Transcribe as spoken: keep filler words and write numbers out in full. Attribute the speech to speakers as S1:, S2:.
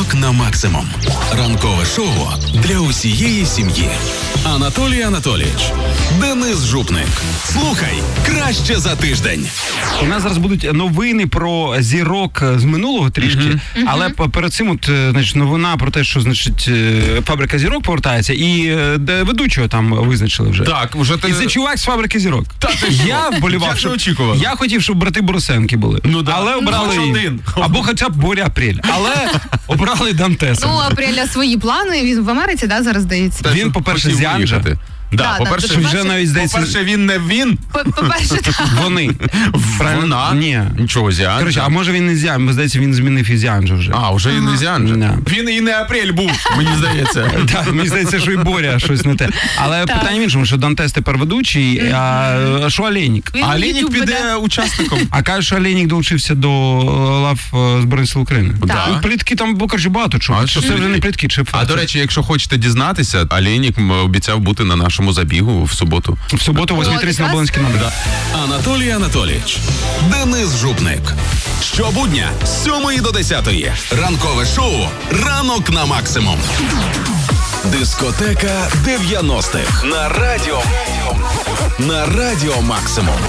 S1: Ранок на максимум. Ранкове шоу для усієї сім'ї. Анатолій Анатолійович, Денис Жупник. Слухай краще за тиждень.
S2: У нас зараз будуть новини про зірок з минулого трішки, mm-hmm. але mm-hmm. перед цим от, значить, новина про те, що, значить, фабрика зірок повертається, і де ведучого там визначили вже.
S3: Так, вже ти...
S2: І це чувак з фабрики зірок.
S3: Та,
S2: я вболівав, що...
S3: очікував.
S2: Я хотів, щоб брати Борисенки були.
S3: Ну, да.
S2: Але обрали...
S3: Ну, один.
S2: Або хоча б Боря Апрель. Але обрали Дантеса.
S4: Ну, Апреля свої плани, він в Америці, да, зараз здається?
S2: Та, він, по-перше, з Янджа.
S3: Да,
S4: да,
S3: по-перше,
S4: да,
S3: вже навіть здається... По-перше, він не він.
S4: По-перше, так.
S2: Вони.
S3: Вона?
S2: Ні.
S3: Нічого, з Янджа.
S2: Короче, а може він не з Янджа, здається, він змінив із Янджа вже.
S3: А, вже ага. і не з Янджа.
S2: Yeah.
S3: Він і не Апрель був, мені здається.
S2: Так, мені здається, що і Боря щось не те. Але
S4: так.
S2: питання в іншому, що Дантес тепер ведучий, а що Олейник?
S3: А Олейник піде учасником.
S2: А кажуть, що Олейник долучився до лав Збройних сил України.
S3: Так.
S2: Ну, плітки там, бо, короче, багато чого. А, що це вже не плітки, чи факти.
S3: А, до речі, якщо хочете дізнатися, Олейник обіцяв бути на нашому забігу в суботу.
S2: В суботу, восьма тридцять на Болонській набі.
S1: Да. Анатолій Анатолійович, Денис Жупник. Щобудня з сьомої до десятої. Ранкове шоу «Ранок на максимум». Дискотека дев'яностих на радіо. На радіо Максимум.